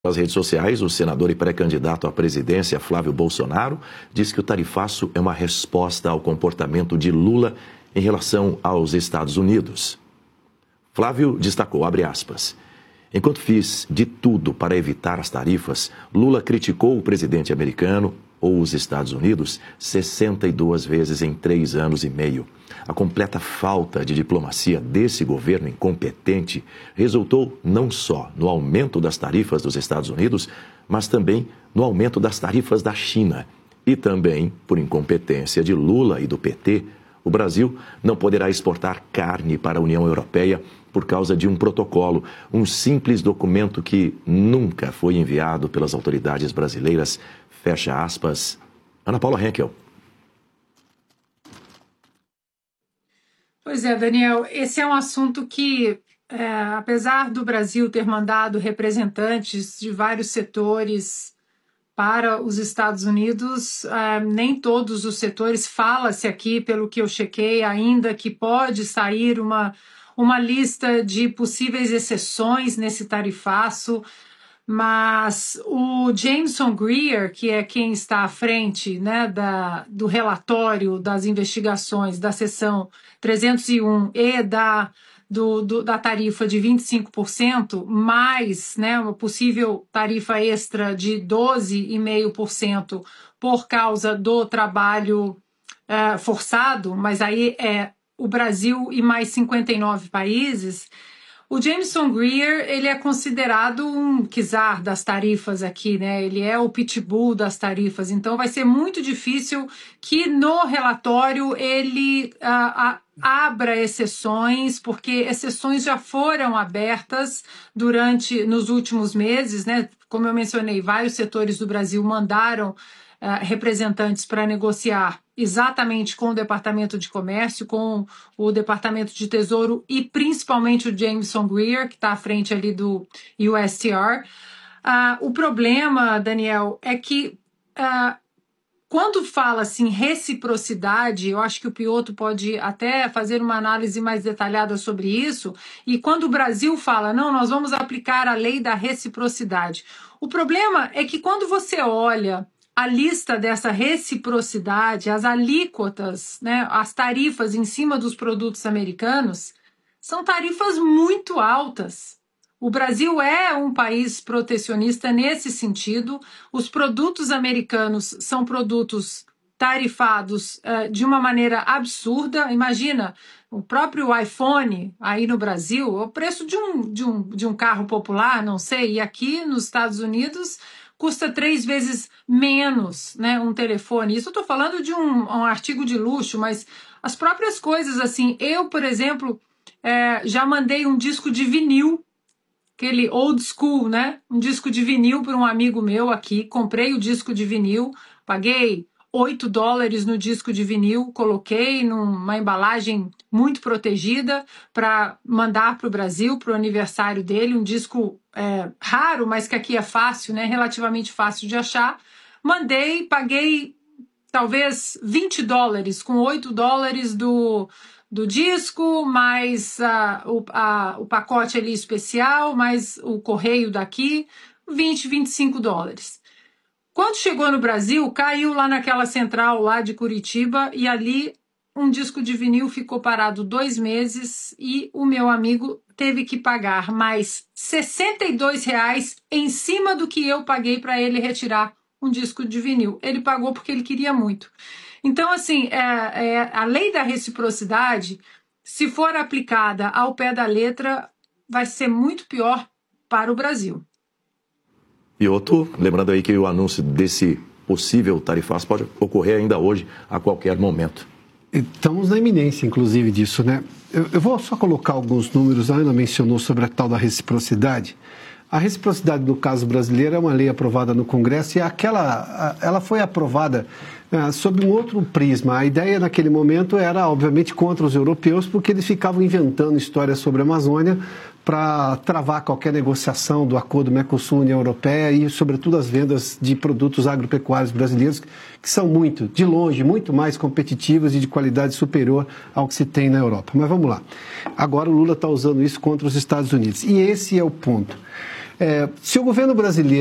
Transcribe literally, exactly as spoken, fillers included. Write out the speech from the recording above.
Nas redes sociais, o senador e pré-candidato à presidência, Flávio Bolsonaro, diz que o tarifaço é uma resposta ao comportamento de Lula em relação aos Estados Unidos. Flávio destacou, abre aspas, enquanto fiz de tudo para evitar as tarifas, Lula criticou o presidente americano ou os Estados Unidos sessenta e duas vezes em três anos e meio. A completa falta de diplomacia desse governo incompetente resultou não só no aumento das tarifas dos Estados Unidos, mas também no aumento das tarifas da China. E também, por incompetência de Lula e do P T, o Brasil não poderá exportar carne para a União Europeia por causa de um protocolo, um simples documento que nunca foi enviado pelas autoridades brasileiras. Fecha aspas. Ana Paula Henkel. Pois é, Daniel, esse é um assunto que, é, apesar do Brasil ter mandado representantes de vários setores para os Estados Unidos, é, nem todos os setores, fala-se aqui, pelo que eu chequei, ainda que pode sair uma, uma lista de possíveis exceções nesse tarifaço, mas o Jameson Greer, que é quem está à frente, né, da, do relatório das investigações da seção trezentos e um e da, do, do, da tarifa de vinte e cinco por cento, mais, né, uma possível tarifa extra de doze vírgula cinco por cento por causa do trabalho uh, forçado, mas aí é o Brasil e mais cinquenta e nove países. O Jameson Greer, ele é considerado um czar das tarifas aqui, né? Ele é o pitbull das tarifas, então vai ser muito difícil que no relatório ele uh, uh, abra exceções, porque exceções já foram abertas durante, nos últimos meses, né? Como eu mencionei, vários setores do Brasil mandaram Uh, representantes para negociar exatamente com o Departamento de Comércio, com o Departamento de Tesouro e principalmente o Jameson Greer, que está à frente ali do U S T R. Uh, o problema, Daniel, é que uh, quando fala assim reciprocidade, eu acho que o Piotr pode até fazer uma análise mais detalhada sobre isso, e quando o Brasil fala, não, nós vamos aplicar a lei da reciprocidade. O problema é que quando você olha a lista dessa reciprocidade, as alíquotas, né, as tarifas em cima dos produtos americanos, são tarifas muito altas. O Brasil é um país protecionista nesse sentido. Os produtos americanos são produtos tarifados uh, de uma maneira absurda. Imagina, o próprio iPhone aí no Brasil, o preço de um, de um, de um carro popular, não sei, e aqui nos Estados Unidos custa três vezes menos, né, um telefone. Isso eu estou falando de um, um artigo de luxo, mas as próprias coisas, assim, eu, por exemplo, é, já mandei um disco de vinil, aquele old school, né, um disco de vinil para um amigo meu aqui, comprei o disco de vinil, paguei oito dólares no disco de vinil, coloquei numa embalagem muito protegida para mandar para o Brasil, para o aniversário dele, um disco é, raro, mas que aqui é fácil, né, relativamente fácil de achar. Mandei, paguei talvez vinte dólares, com oito dólares do, do disco, mais uh, o, a, o pacote ali especial, mais o correio daqui, vinte, vinte e cinco dólares. Quando chegou no Brasil, caiu lá naquela central lá de Curitiba e ali um disco de vinil ficou parado dois meses e o meu amigo teve que pagar mais sessenta e dois reais em cima do que eu paguei para ele retirar um disco de vinil. Ele pagou porque ele queria muito. Então, assim, é, é, a lei da reciprocidade, se for aplicada ao pé da letra, vai ser muito pior para o Brasil. E outro, lembrando aí que o anúncio desse possível tarifaço pode ocorrer ainda hoje, a qualquer momento. Estamos na iminência, inclusive, disso, né? Eu, eu vou só colocar alguns números. A Ana mencionou sobre a tal da reciprocidade. A reciprocidade, no caso brasileiro, é uma lei aprovada no Congresso e aquela, ela foi aprovada uh, sob um outro prisma. A ideia naquele momento era, obviamente, contra os europeus, porque eles ficavam inventando histórias sobre a Amazônia para travar qualquer negociação do acordo Mercosul-União Europeia e, sobretudo, as vendas de produtos agropecuários brasileiros, que são muito, de longe, muito mais competitivas e de qualidade superior ao que se tem na Europa. Mas vamos lá. Agora o Lula está usando isso contra os Estados Unidos. E esse é o ponto. É, se o governo brasileiro